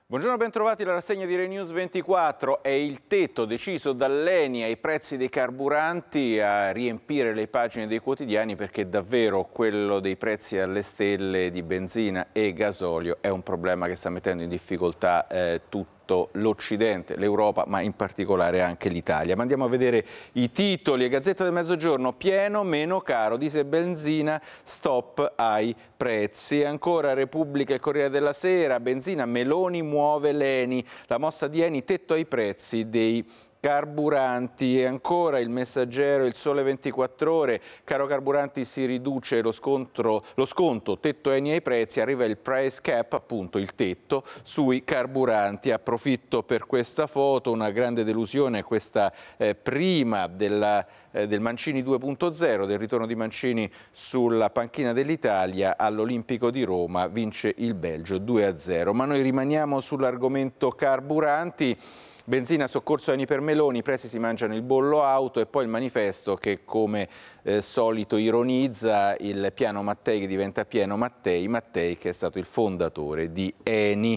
Buongiorno, bentrovati. La rassegna di RaiNews 24 è il tetto deciso dall'ENI ai prezzi dei carburanti a riempire le pagine dei quotidiani, perché davvero quello dei prezzi alle stelle di benzina e gasolio è un problema che sta mettendo in difficoltà tutto l'Occidente, l'Europa, ma in particolare anche l'Italia. Ma andiamo a vedere i titoli. Gazzetta del Mezzogiorno: pieno, meno caro, diesel e benzina, stop ai prezzi. Ancora Repubblica e Corriere della Sera: benzina, Meloni muove l'ENI, la mossa di ENI, tetto ai prezzi dei carburanti. E ancora Il Messaggero, Il Sole 24 Ore: caro carburanti, si riduce lo sconto, tetto ENI ai prezzi, arriva il price cap, appunto il tetto sui carburanti. Approfitto per questa foto, una grande delusione questa prima del Mancini 2.0, del ritorno di Mancini sulla panchina dell'Italia. All'Olimpico di Roma vince il Belgio 2-0. Ma noi rimaniamo sull'argomento carburanti. Benzina, soccorso ENI per Meloni, i prezzi si mangiano il bollo auto, e poi il Manifesto che come solito ironizza il piano Mattei che diventa pieno Mattei che è stato il fondatore di ENI.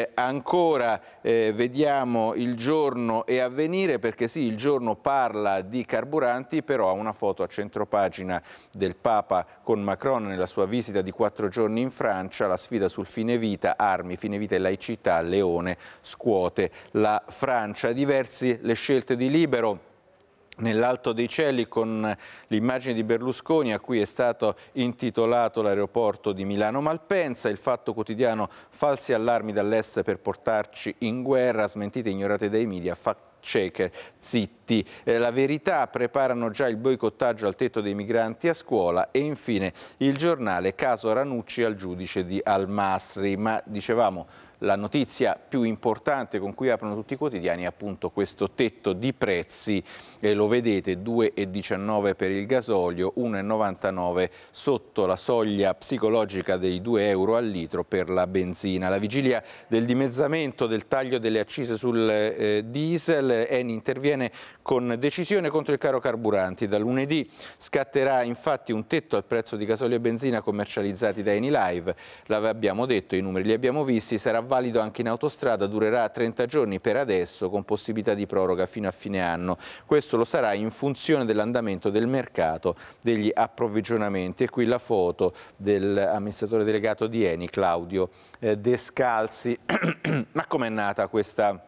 Ancora vediamo Il Giorno e Avvenire, perché sì, Il Giorno parla di carburanti, però ha una foto a centropagina del Papa con Macron nella sua visita di 4 giorni in Francia. La sfida sul fine vita, armi, fine vita e laicità, Leone scuote la Francia. Diversi le scelte di Libero. Nell'alto dei cieli, con l'immagine di Berlusconi a cui è stato intitolato l'aeroporto di Milano Malpensa. Il Fatto Quotidiano: falsi allarmi dall'est per portarci in guerra, smentite ignorate dai media, fact checker zitti. La Verità: preparano già il boicottaggio al tetto dei migranti a scuola. E infine Il Giornale: caso Ranucci al giudice di Al Masri. Ma dicevamo, la notizia più importante con cui aprono tutti i quotidiani è appunto questo tetto di prezzi. Lo vedete, 2,19 per il gasolio, 1,99 sotto la soglia psicologica dei 2 euro al litro per la benzina. Alla vigilia del dimezzamento del taglio delle accise sul diesel, ENI interviene con decisione contro il caro carburanti. Da lunedì scatterà infatti un tetto al prezzo di gasolio e benzina commercializzati da ENI Live. L'abbiamo detto, i numeri li abbiamo visti. Sarà valido anche in autostrada, durerà 30 giorni per adesso, con possibilità di proroga fino a fine anno. Questo lo sarà in funzione dell'andamento del mercato degli approvvigionamenti. E qui la foto dell'amministratore delegato di ENI, Claudio Descalzi. Ma com'è nata questa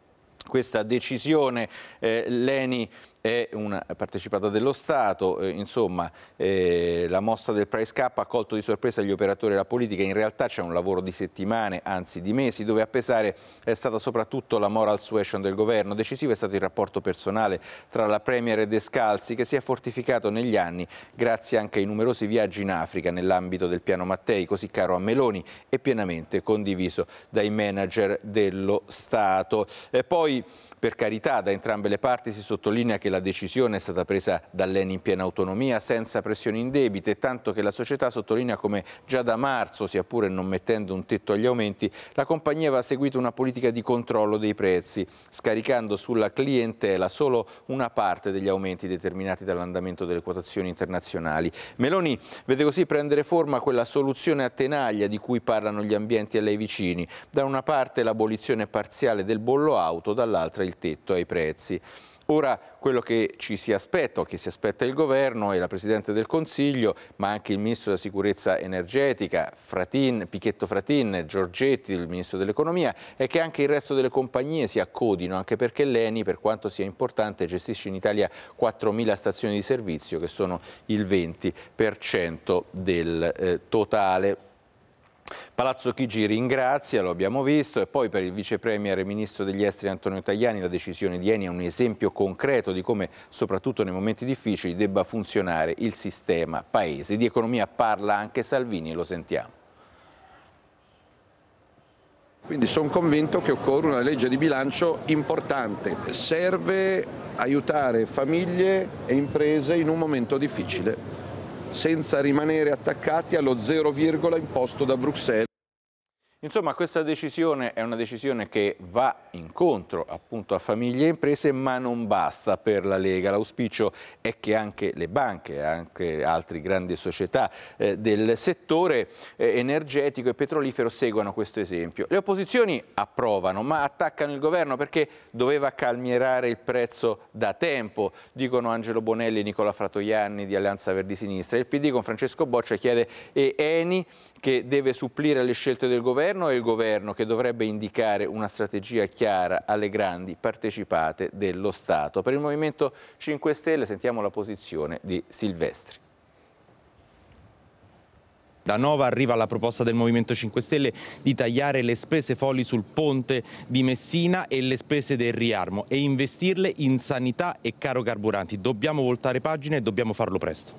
decisione? L'ENI è una partecipata dello Stato, la mossa del price cap ha colto di sorpresa gli operatori e la politica. In realtà c'è un lavoro di settimane, anzi di mesi, dove a pesare è stata soprattutto la moral suasion del governo. Decisivo è stato il rapporto personale tra la Premier e Descalzi, che si è fortificato negli anni grazie anche ai numerosi viaggi in Africa nell'ambito del piano Mattei, così caro a Meloni e pienamente condiviso dai manager dello Stato. Poi, per carità, da entrambe le parti si sottolinea che la decisione è stata presa dall'ENI in piena autonomia, senza pressioni indebite, tanto che la società sottolinea come già da marzo, sia pure non mettendo un tetto agli aumenti, la compagnia aveva seguito una politica di controllo dei prezzi, scaricando sulla clientela solo una parte degli aumenti determinati dall'andamento delle quotazioni internazionali. Meloni vede così prendere forma quella soluzione a tenaglia di cui parlano gli ambienti a lei vicini: da una parte l'abolizione parziale del bollo auto, dall'altra il tetto ai prezzi. Ora quello che ci si aspetta, o che si aspetta il governo e la Presidente del Consiglio, ma anche il Ministro della Sicurezza Energetica, Pichetto Fratin, Giorgetti, il Ministro dell'Economia, è che anche il resto delle compagnie si accodino, anche perché l'ENI, per quanto sia importante, gestisce in Italia 4.000 stazioni di servizio, che sono il 20% del totale. Palazzo Chigi ringrazia, lo abbiamo visto. E poi per il vice premier e ministro degli esteri Antonio Tajani la decisione di ENI è un esempio concreto di come, soprattutto nei momenti difficili, debba funzionare il sistema paese. Di economia parla anche Salvini, lo sentiamo. Quindi sono convinto che occorre una legge di bilancio importante. Serve aiutare famiglie e imprese in un momento difficile, senza rimanere attaccati allo 0, imposto da Bruxelles. Insomma, questa decisione è una decisione che va incontro appunto a famiglie e imprese, ma non basta per la Lega. L'auspicio è che anche le banche e anche altre grandi società del settore energetico e petrolifero seguano questo esempio. Le opposizioni approvano, ma attaccano il governo perché doveva calmierare il prezzo da tempo, dicono Angelo Bonelli e Nicola Fratoianni di Alleanza Verdi Sinistra. Il PD con Francesco Boccia chiede Eni che deve supplire alle scelte del governo e il governo che dovrebbe indicare una strategia chiara alle grandi partecipate dello Stato. Per il Movimento 5 Stelle sentiamo la posizione di Silvestri. Da Nova arriva la proposta del Movimento 5 Stelle di tagliare le spese folli sul ponte di Messina e le spese del riarmo e investirle in sanità e caro carburanti. Dobbiamo voltare pagina e dobbiamo farlo presto.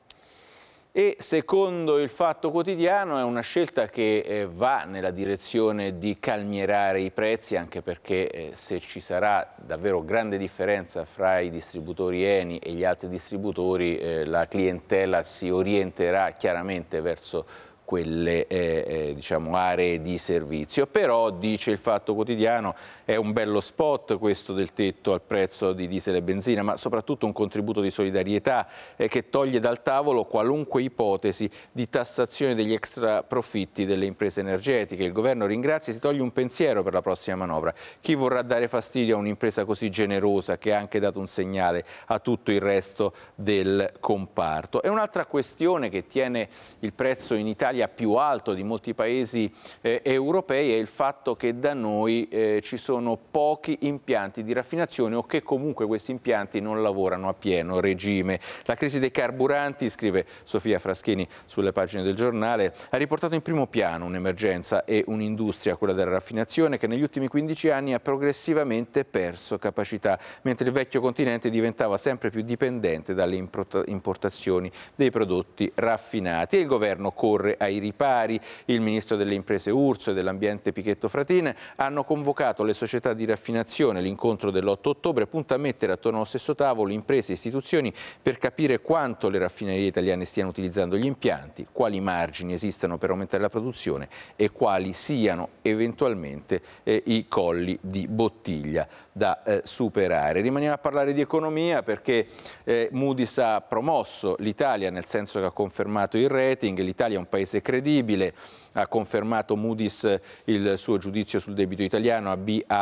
E secondo il Fatto Quotidiano è una scelta che va nella direzione di calmierare i prezzi, anche perché se ci sarà davvero grande differenza fra i distributori Eni e gli altri distributori, la clientela si orienterà chiaramente verso quelle diciamo, aree di servizio. Però, dice il Fatto Quotidiano, è un bello spot questo del tetto al prezzo di diesel e benzina, ma soprattutto un contributo di solidarietà che toglie dal tavolo qualunque ipotesi di tassazione degli extra profitti delle imprese energetiche. Il governo ringrazia e si toglie un pensiero per la prossima manovra. Chi vorrà dare fastidio a un'impresa così generosa che ha anche dato un segnale a tutto il resto del comparto? E un'altra questione che tiene il prezzo in Italia più alto di molti paesi europei è il fatto che da noi ci sono pochi impianti di raffinazione o che comunque questi impianti non lavorano a pieno regime. La crisi dei carburanti, scrive Sofia Fraschini sulle pagine del giornale, ha riportato in primo piano un'emergenza e un'industria, quella della raffinazione, che negli ultimi 15 anni ha progressivamente perso capacità, mentre il vecchio continente diventava sempre più dipendente dalle importazioni dei prodotti raffinati. E il governo corre ai ripari. Il ministro delle imprese Urso e dell'ambiente Pichetto Fratin hanno convocato le società di raffinazione. L'incontro dell'8 ottobre punta a mettere attorno allo stesso tavolo imprese e istituzioni per capire quanto le raffinerie italiane stiano utilizzando gli impianti, quali margini esistano per aumentare la produzione e quali siano eventualmente i colli di bottiglia da superare. Rimaniamo a parlare di economia perché Moody's ha promosso l'Italia, nel senso che ha confermato il rating. L'Italia è un paese credibile, ha confermato Moody's il suo giudizio sul debito italiano a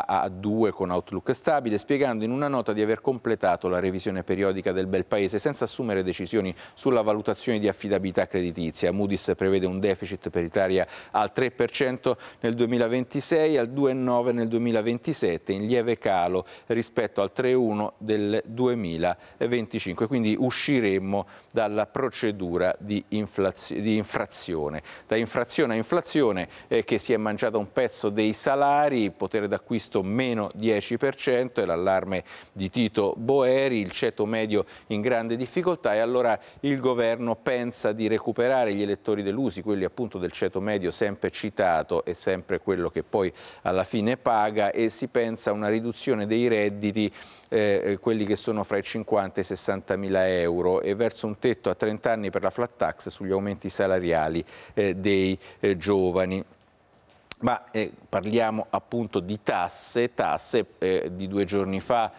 Baa2 con outlook stabile, spiegando in una nota di aver completato la revisione periodica del bel paese senza assumere decisioni sulla valutazione di affidabilità creditizia. Moody's prevede un deficit per l'Italia al 3% nel 2026, al 2,9% nel 2027, in lieve calo rispetto al 3,1% del 2025, quindi usciremmo dalla procedura di infrazione. Da infrazione a inflazione che si è mangiata un pezzo dei salari, potere d'acquisto meno 10%, è l'allarme di Tito Boeri, il ceto medio in grande difficoltà, e allora il governo pensa di recuperare gli elettori delusi, quelli appunto del ceto medio sempre citato e sempre quello che poi alla fine paga, e si pensa a una riduzione dei redditi, quelli che sono fra i 50 e i 60 mila euro, e verso un tetto a 30 anni per la flat tax sugli aumenti salariali dei giovani. Ma parliamo appunto di tasse di 2 giorni fa.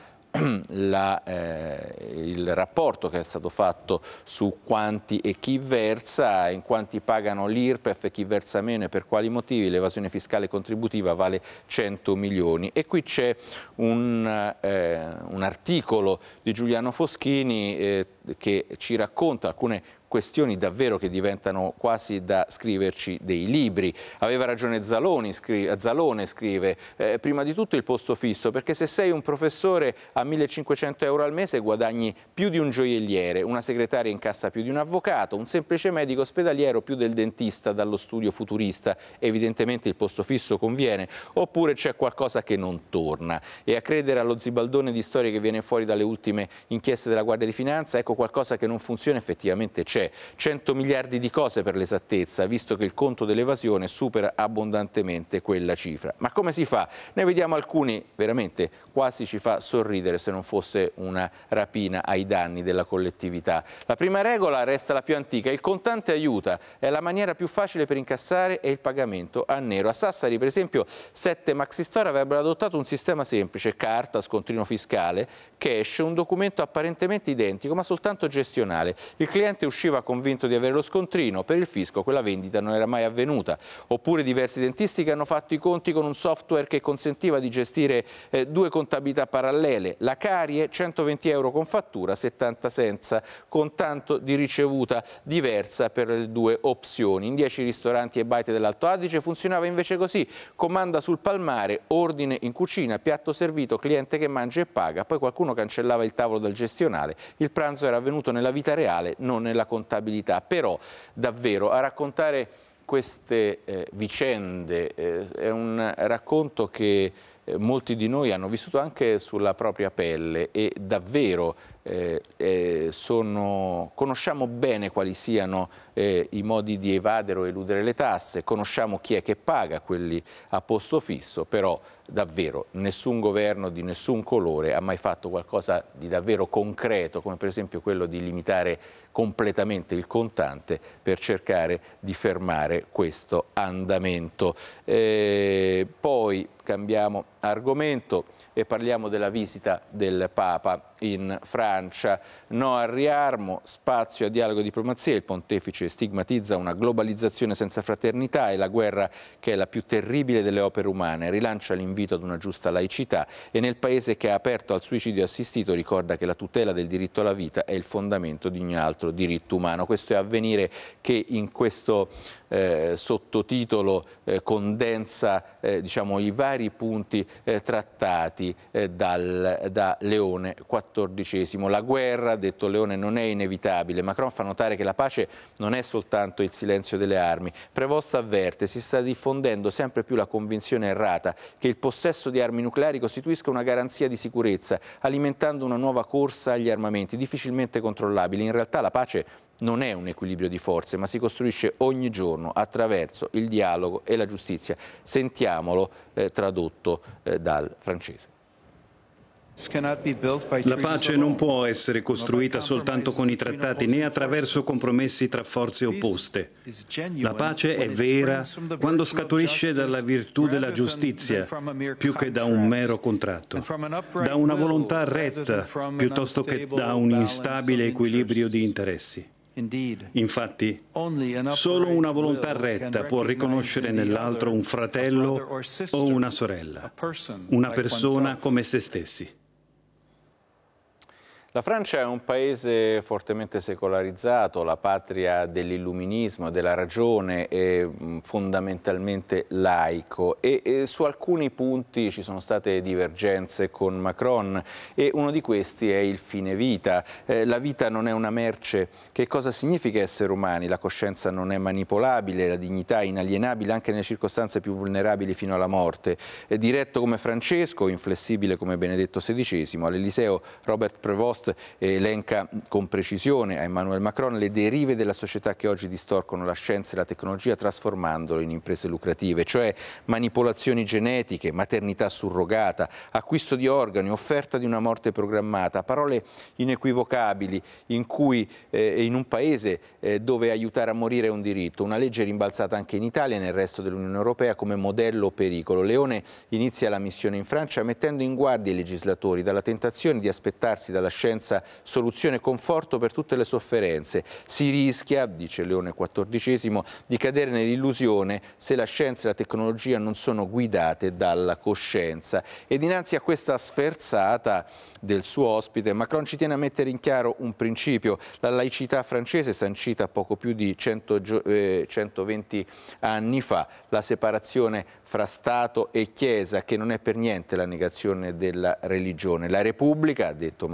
Il rapporto che è stato fatto su quanti e chi versa, in quanti pagano l'IRPEF e chi versa meno e per quali motivi. L'evasione fiscale contributiva vale 100 milioni e qui c'è un articolo di Giuliano Foschini che ci racconta alcune questioni davvero che diventano quasi da scriverci dei libri. Aveva ragione Zalone, scrive, prima di tutto il posto fisso, perché se sei un professore a 1.500 euro al mese guadagni più di un gioielliere, una segretaria incassa più di un avvocato, un semplice medico ospedaliero più del dentista dallo studio futurista. Evidentemente il posto fisso conviene, oppure c'è qualcosa che non torna. E a credere allo zibaldone di storie che viene fuori dalle ultime inchieste della Guardia di Finanza, ecco, qualcosa che non funziona effettivamente c'è. c'è, 100 miliardi di cose per l'esattezza, visto che il conto dell'evasione supera abbondantemente quella cifra. Ma come si fa? Ne vediamo alcuni, veramente quasi ci fa sorridere se non fosse una rapina ai danni della collettività. La prima regola resta la più antica, il contante aiuta, è la maniera più facile per incassare e il pagamento a nero. A Sassari, per esempio, 7 maxi store avrebbero adottato un sistema semplice, carta, scontrino fiscale, cash, un documento apparentemente identico ma soltanto gestionale. Il cliente usciva convinto di avere lo scontrino, per il fisco quella vendita non era mai avvenuta. Oppure diversi dentisti che hanno fatto i conti con un software che consentiva di gestire 2 contabilità parallele. La carie, 120 euro con fattura, 70 senza, con tanto di ricevuta diversa per le 2 opzioni. In 10 ristoranti e baite dell'Alto Adige funzionava invece così: comanda sul palmare, ordine in cucina, piatto servito, cliente che mangia e paga, poi qualcuno cancellava il tavolo dal gestionale. Il pranzo era avvenuto nella vita reale, non nella contabilità. Però davvero a raccontare queste vicende è un racconto che molti di noi hanno vissuto anche sulla propria pelle e davvero conosciamo bene quali siano i modi di evadere o eludere le tasse, conosciamo chi è che paga, quelli a posto fisso, però davvero nessun governo di nessun colore ha mai fatto qualcosa di davvero concreto, come per esempio quello di limitare completamente il contante per cercare di fermare questo andamento. Poi cambiamo argomento e parliamo della visita del Papa in Francia. No al riarmo, spazio a dialogo e diplomazia. Il pontefice stigmatizza una globalizzazione senza fraternità e la guerra che è la più terribile delle opere umane. Rilancia l'invito ad una giusta laicità e nel paese che ha aperto al suicidio assistito ricorda che la tutela del diritto alla vita è il fondamento di ogni altro diritto umano. Questo è Avvenire che in questo sottotitolo condensa diciamo, i vari punti trattati da Leone XIV. La guerra, detto Leone, non è inevitabile. Macron fa notare che la pace non è soltanto il silenzio delle armi. Prevost avverte, si sta diffondendo sempre più la convinzione errata che il possesso di armi nucleari costituisca una garanzia di sicurezza, alimentando una nuova corsa agli armamenti difficilmente controllabili. In realtà la pace non è un equilibrio di forze, ma si costruisce ogni giorno attraverso il dialogo e la giustizia. Sentiamolo tradotto dal francese. La pace non può essere costruita soltanto con i trattati né attraverso compromessi tra forze opposte. La pace è vera quando scaturisce dalla virtù della giustizia più che da un mero contratto, da una volontà retta piuttosto che da un instabile equilibrio di interessi. Infatti, solo una volontà retta può riconoscere nell'altro un fratello o una sorella, una persona come se stessi. La Francia è un paese fortemente secolarizzato, la patria dell'illuminismo, della ragione, è fondamentalmente laico e su alcuni punti ci sono state divergenze con Macron e uno di questi è il fine vita. La vita non è una merce. Che cosa significa essere umani? La coscienza non è manipolabile, la dignità è inalienabile anche nelle circostanze più vulnerabili fino alla morte. È diretto come Francesco, inflessibile come Benedetto XVI. All'Eliseo Robert Prevost elenca con precisione a Emmanuel Macron le derive della società che oggi distorcono la scienza e la tecnologia trasformandolo in imprese lucrative, cioè manipolazioni genetiche, maternità surrogata, acquisto di organi, offerta di una morte programmata, parole inequivocabili in cui in un paese dove aiutare a morire è un diritto, una legge rimbalzata anche in Italia e nel resto dell'Unione Europea come modello pericolo. Leone inizia la missione in Francia mettendo in guardia i legislatori dalla tentazione di aspettarsi dalla scienza soluzione e conforto per tutte le sofferenze. Si rischia, dice Leone XIV, di cadere nell'illusione se la scienza e la tecnologia non sono guidate dalla coscienza. E dinanzi a questa sferzata del suo ospite, Macron ci tiene a mettere in chiaro un principio: la laicità francese sancita poco più di 120 anni fa, la separazione fra Stato e Chiesa, che non è per niente la negazione della religione. La Repubblica, ha detto Macron,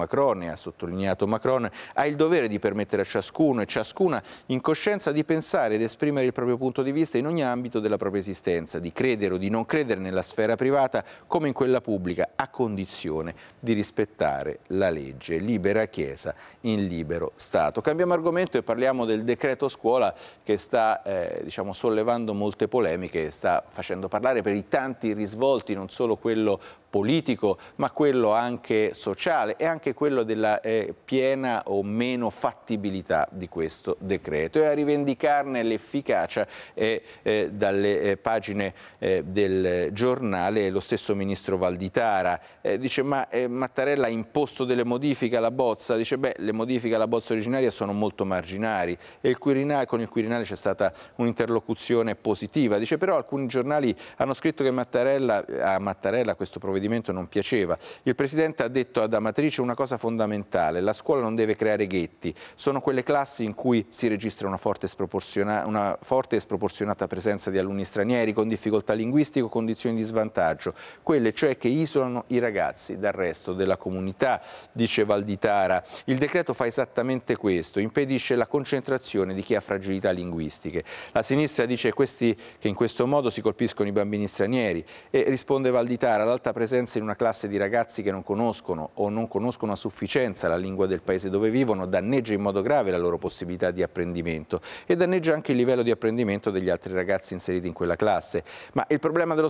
idonea, ha sottolineato Macron, ha il dovere di permettere a ciascuno e ciascuna in coscienza di pensare ed esprimere il proprio punto di vista in ogni ambito della propria esistenza, di credere o di non credere nella sfera privata come in quella pubblica, a condizione di rispettare la legge. Libera Chiesa in libero Stato. Cambiamo argomento e parliamo del decreto scuola che sta sollevando molte polemiche, sta facendo parlare per i tanti risvolti, non solo quello politico, ma quello anche sociale e anche quello della piena o meno fattibilità di questo decreto. E a rivendicarne l'efficacia dalle pagine del giornale lo stesso ministro Valditara. Dice ma Mattarella ha imposto delle modifiche alla bozza? Dice le modifiche alla bozza originaria sono molto marginali e con il Quirinale c'è stata un'interlocuzione positiva. Dice però alcuni giornali hanno scritto che a Mattarella questo provvedimento non piaceva. Il Presidente ha detto ad Amatrice una cosa fondamentale: la scuola non deve creare ghetti, sono quelle classi in cui si registra una forte e sproporzionata presenza di alunni stranieri con difficoltà linguistiche o condizioni di svantaggio, quelle cioè che isolano i ragazzi dal resto della comunità, dice Valditara. Il decreto fa esattamente questo, impedisce la concentrazione di chi ha fragilità linguistiche. La sinistra dice che in questo modo si colpiscono i bambini stranieri e risponde Valditara: l'alta presenza in una classe di ragazzi che non conoscono o non conoscono a sufficienza la lingua del paese dove vivono danneggia in modo grave la loro possibilità di apprendimento e danneggia anche il livello di apprendimento degli altri ragazzi inseriti in quella classe. Ma il problema dello